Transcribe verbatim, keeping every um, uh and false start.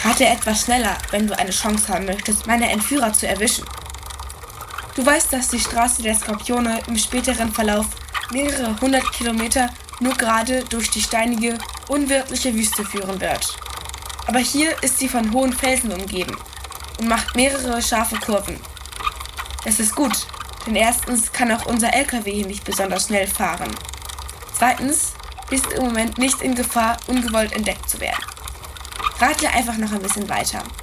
Rate etwas schneller, wenn du eine Chance haben möchtest, meine Entführer zu erwischen. Du weißt, dass die Straße der Skorpione im späteren Verlauf mehrere hundert Kilometer nur gerade durch die steinige, unwirtliche Wüste führen wird. Aber hier ist sie von hohen Felsen umgeben und macht mehrere scharfe Kurven. Das ist gut, denn erstens kann auch unser L K W hier nicht besonders schnell fahren. Zweitens bist du im Moment nicht in Gefahr, ungewollt entdeckt zu werden. Rate einfach noch ein bisschen weiter.